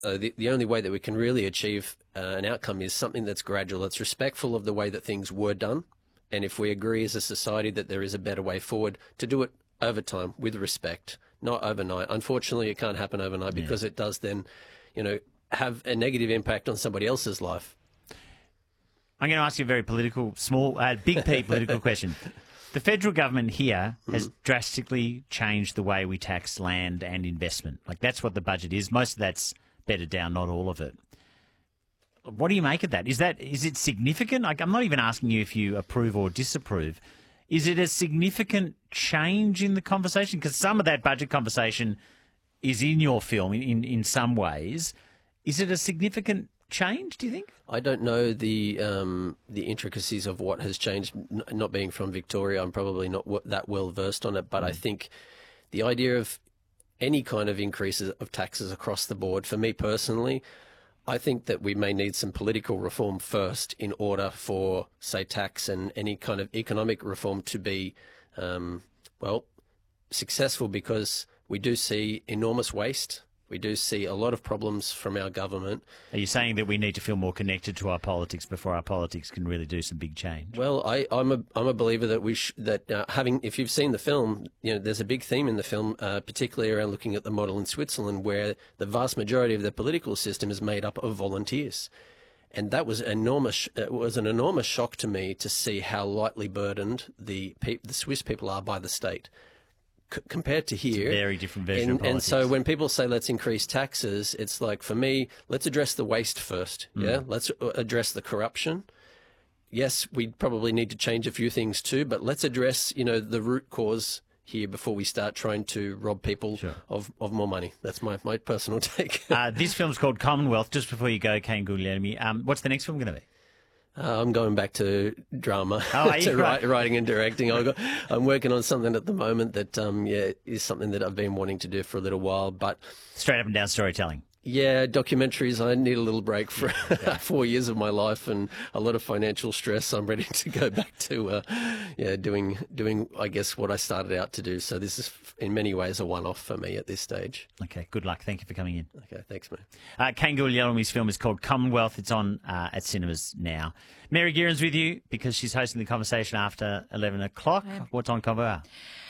the only way that we can really achieve an outcome is something that's gradual. It's respectful of the way that things were done. And if we agree as a society that there is a better way forward, to do it over time with respect, not overnight. Unfortunately, it can't happen overnight because it does then, have a negative impact on somebody else's life. I'm going to ask you a very big P political question. The federal government here has drastically changed the way we tax land and investment. Like, that's what the budget is. Most of that's bedded down, not all of it. What do you make of that? Is it significant? Like, I'm not even asking you if you approve or disapprove. Is it a significant change in the conversation? Because some of that budget conversation is in your film in some ways. Is it a significant change, do you think? I don't know the intricacies of what has changed. Not being from Victoria, I'm probably not that well versed on it, but I think the idea of any kind of increases of taxes across the board, for me personally, I think that we may need some political reform first in order for, say, tax and any kind of economic reform to be, successful, because we do see enormous waste. We do see a lot of problems from our government. Are you saying that we need to feel more connected to our politics before our politics can really do some big change? Well, I'm a believer that if you've seen the film, there's a big theme in the film, particularly around looking at the model in Switzerland, where the vast majority of the political system is made up of volunteers. And that was enormous. It was an enormous shock to me to see how lightly burdened the Swiss people are by the state. Compared to here. It's a very different version of politics. And so when people say let's increase taxes, it's like, for me, let's address the waste first. Yeah, let's address the corruption. Yes, we probably need to change a few things too, but let's address the root cause here before we start trying to rob people of more money. That's my personal take. This film's called Commonwealth. Just before you go, Kane Guglielmi, what's the next film going to be? I'm going back to drama, to writing and directing. I'm working on something at the moment that is something that I've been wanting to do for a little while. But straight up and down storytelling. Yeah, documentaries. I need a little break for 4 years of my life and a lot of financial stress. I'm ready to go back to doing I guess what I started out to do. So this is in many ways a one-off for me at this stage. Okay, good luck. Thank you for coming in. Okay, thanks, mate. Kane Guglielmi's film is called Commonwealth. It's on at cinemas now. Mary Gearon's with you because she's hosting the conversation after 11 o'clock. What's on Convo?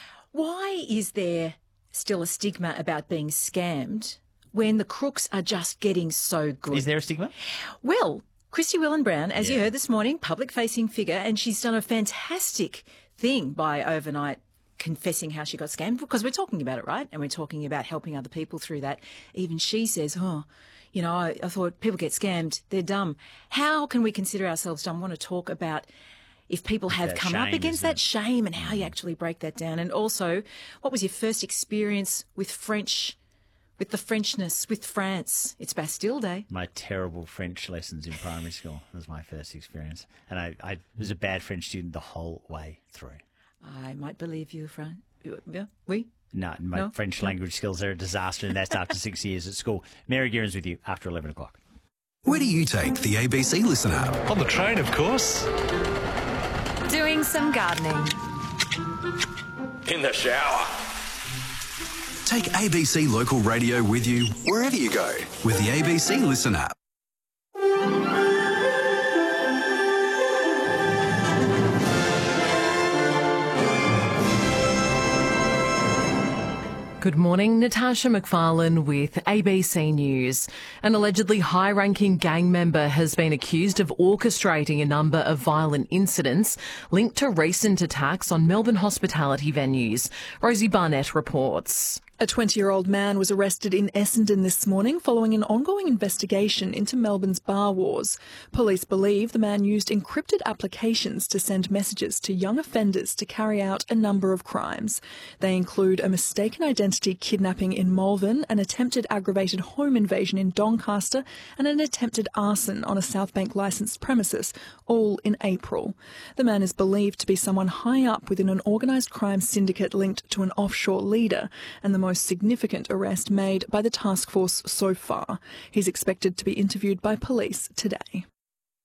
Why is there still a stigma about being scammed when the crooks are just getting so good? Is there a stigma? Well, Christy Willen-Brown, as you heard this morning, public-facing figure, and she's done a fantastic thing by overnight confessing how she got scammed, because we're talking about it, right? And we're talking about helping other people through that. Even she says, I thought people get scammed, they're dumb. How can we consider ourselves dumb? I want to talk about if people have come up against that shame and how you actually break that down. And also, what was your first experience with French? With the Frenchness, with France. It's Bastille Day. My terrible French lessons in primary school was my first experience. And I was a bad French student the whole way through. I might believe you, Fran. Yeah, oui? No, my French language skills are a disaster, and that's after 6 years at school. Mary Gearon's with you after 11 o'clock. Where do you take the ABC Listen app? On the train, of course. Doing some gardening. In the shower. Take ABC Local Radio with you wherever you go with the ABC Listen app. Good morning, Natasha McFarlane with ABC News. An allegedly high-ranking gang member has been accused of orchestrating a number of violent incidents linked to recent attacks on Melbourne hospitality venues. Rosie Barnett reports. A 20-year-old man was arrested in Essendon this morning following an ongoing investigation into Melbourne's bar wars. Police believe the man used encrypted applications to send messages to young offenders to carry out a number of crimes. They include a mistaken identity kidnapping in Malvern, an attempted aggravated home invasion in Doncaster, and an attempted arson on a South Bank licensed premises, all in April. The man is believed to be someone high up within an organised crime syndicate linked to an offshore leader, and the most significant arrest made by the task force so far. He's expected to be interviewed by police today.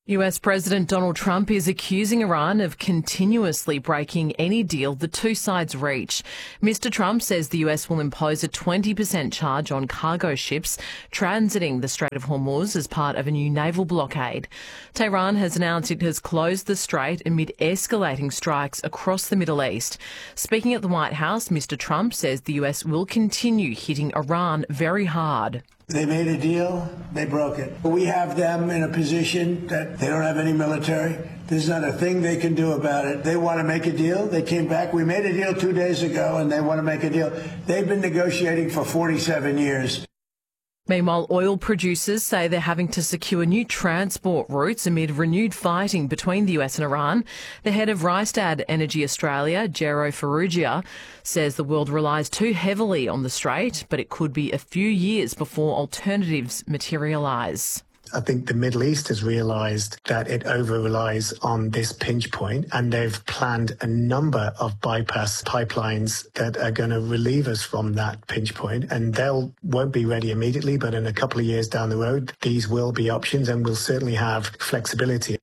US President Donald Trump is accusing Iran of continuously breaking any deal the two sides reach. Mr. Trump says the US will impose a 20% charge on cargo ships transiting the Strait of Hormuz as part of a new naval blockade. Tehran has announced it has closed the strait amid escalating strikes across the Middle East. Speaking at the White House, Mr. Trump says the US will continue hitting Iran very hard. They made a deal, they broke it. We have them in a position that they don't have any military. There's not a thing they can do about it. They want to make a deal. They came back. We made a deal 2 days ago, and they want to make a deal. They've been negotiating for 47 years. Meanwhile, oil producers say they're having to secure new transport routes amid renewed fighting between the US and Iran. The head of Rystad Energy Australia, Gero Farrugia, says the world relies too heavily on the strait, but it could be a few years before alternatives materialise. I think the Middle East has realised that it over-relies on this pinch point, and they've planned a number of bypass pipelines that are going to relieve us from that pinch point, and won't be ready immediately, but in a couple of years down the road, these will be options and will certainly have flexibility.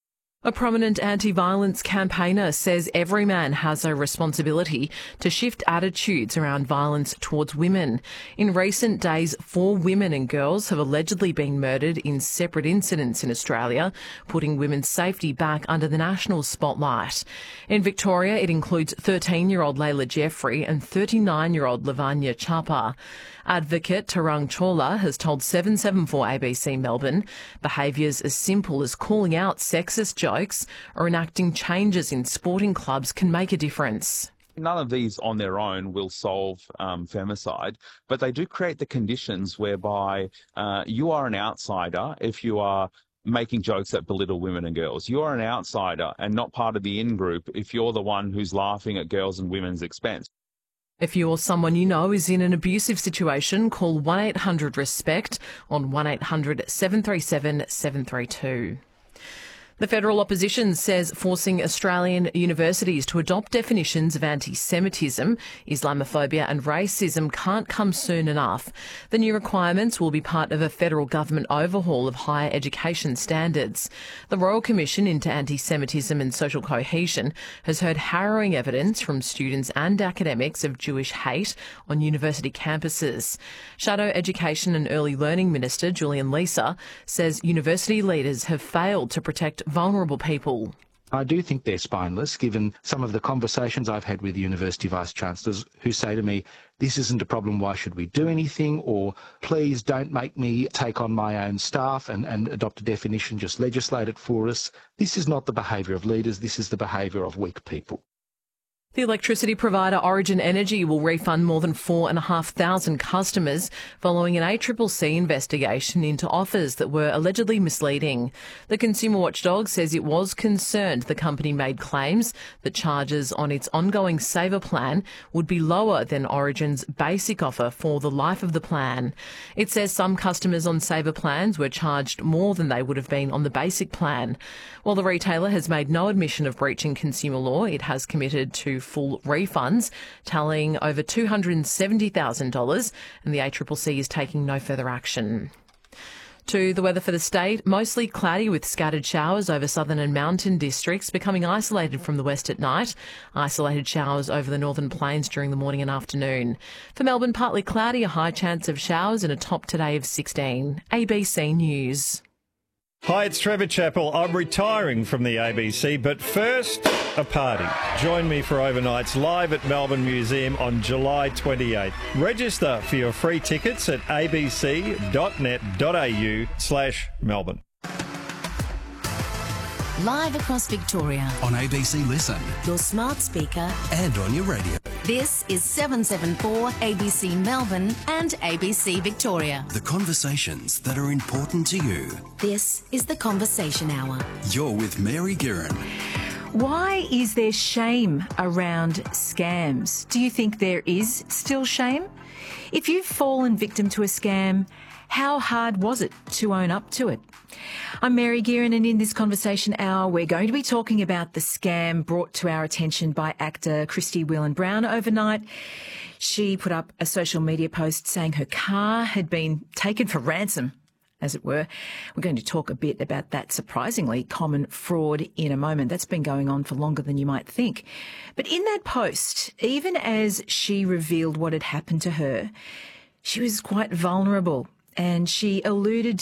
A prominent anti-violence campaigner says every man has a responsibility to shift attitudes around violence towards women. In recent days, 4 women and girls have allegedly been murdered in separate incidents in Australia, putting women's safety back under the national spotlight. In Victoria, it includes 13-year-old Layla Jeffrey and 39-year-old Lavanya Chapa. Advocate Tarang Chawla has told 774 ABC Melbourne behaviours as simple as calling out sexist jokes or enacting changes in sporting clubs can make a difference. None of these on their own will solve femicide, but they do create the conditions whereby you are an outsider if you are making jokes that belittle women and girls. You're an outsider and not part of the in-group if you're the one who's laughing at girls' and women's expense. If you or someone you know is in an abusive situation, call 1-800-RESPECT on 1-800-737-732. The federal opposition says forcing Australian universities to adopt definitions of anti-Semitism, Islamophobia and racism can't come soon enough. The new requirements will be part of a federal government overhaul of higher education standards. The Royal Commission into Anti-Semitism and Social Cohesion has heard harrowing evidence from students and academics of Jewish hate on university campuses. Shadow Education and Early Learning Minister Julian Leeser says university leaders have failed to protect vulnerable people. I do think they're spineless, given some of the conversations I've had with university vice-chancellors who say to me, this isn't a problem, why should we do anything? Or please don't make me take on my own staff and adopt a definition, just legislate it for us. This is not the behaviour of leaders, this is the behaviour of weak people. The electricity provider Origin Energy will refund more than 4,500 customers following an ACCC investigation into offers that were allegedly misleading. The consumer watchdog says it was concerned the company made claims that charges on its ongoing saver plan would be lower than Origin's basic offer for the life of the plan. It says some customers on saver plans were charged more than they would have been on the basic plan. While the retailer has made no admission of breaching consumer law, it has committed to full refunds, tallying over $270,000, and the ACCC is taking no further action. To the weather for the state, mostly cloudy with scattered showers over southern and mountain districts, becoming isolated from the west at night. Isolated showers over the northern plains during the morning and afternoon. For Melbourne, partly cloudy, a high chance of showers and a top today of 16. ABC News. Hi, it's Trevor Chappell. I'm retiring from the ABC, but first, a party. Join me for overnights live at Melbourne Museum on July 28th. Register for your free tickets at abc.net.au/Melbourne. Live across Victoria. On ABC Listen. Your smart speaker. And on your radio. This is 774 ABC Melbourne and ABC Victoria. The conversations that are important to you. This is the Conversation Hour. You're with Mary Guerin. Why is there shame around scams? Do you think there is still shame? If you've fallen victim to a scam, how hard was it to own up to it? I'm Mary Guerin, and in this Conversation Hour, we're going to be talking about the scam brought to our attention by actor Christy Whelan-Brown overnight. She put up a social media post saying her car had been taken for ransom as it were. We're going to talk a bit about that surprisingly common fraud in a moment. That's been going on for longer than you might think. But in that post, even as she revealed what had happened to her, she was quite vulnerable, and she alluded